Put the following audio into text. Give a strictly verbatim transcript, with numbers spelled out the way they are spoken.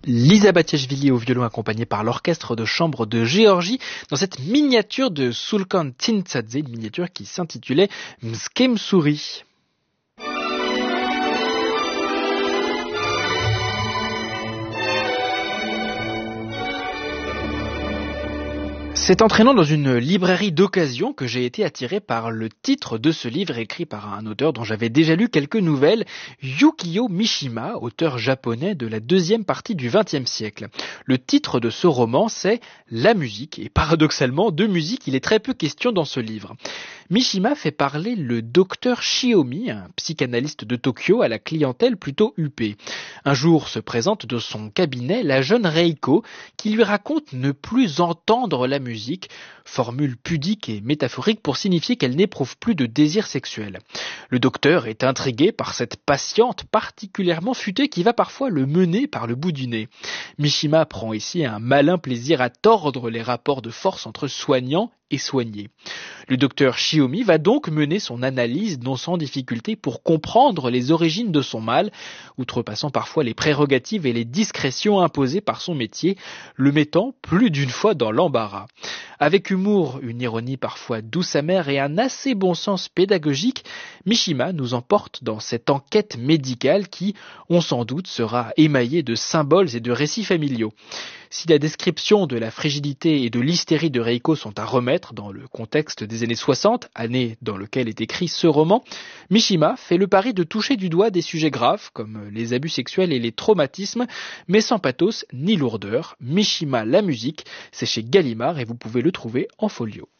Lisa Batiashvili au violon accompagnée par l'orchestre de chambre de Géorgie dans cette miniature de Sulkan Tintsadze, une miniature qui s'intitulait Mskemsouri. C'est entraînant dans une librairie d'occasion que j'ai été attiré par le titre de ce livre écrit par un auteur dont j'avais déjà lu quelques nouvelles, Yukio Mishima, auteur japonais de la deuxième partie du vingtième siècle. Le titre de ce roman, c'est La musique, et paradoxalement, de musique, il est très peu question dans ce livre. Mishima fait parler le docteur Shiomi, un psychanalyste de Tokyo, à la clientèle plutôt huppée. Un jour se présente de son cabinet la jeune Reiko, qui lui raconte ne plus entendre la musique, formule pudique et métaphorique pour signifier qu'elle n'éprouve plus de désir sexuel. Le docteur est intrigué par cette patiente particulièrement futée qui va parfois le mener par le bout du nez. Mishima prend ici un malin plaisir à tordre les rapports de force entre soignants et soigné. Le docteur Shiomi va donc mener son analyse non sans difficulté pour comprendre les origines de son mal, outrepassant parfois les prérogatives et les discrétions imposées par son métier, le mettant plus d'une fois dans l'embarras. Avec humour, une ironie parfois douce amère et un assez bon sens pédagogique, Mishima nous emporte dans cette enquête médicale qui, on s'en doute, sera émaillée de symboles et de récits familiaux. Si la description de la frigidité et de l'hystérie de Reiko sont à remettre dans le contexte des années soixante, année dans lequel est écrit ce roman, Mishima fait le pari de toucher du doigt des sujets graves comme les abus sexuels et les traumatismes, mais sans pathos ni lourdeur. Mishima, la musique, c'est chez Gallimard et vous pouvez le trouver en folio.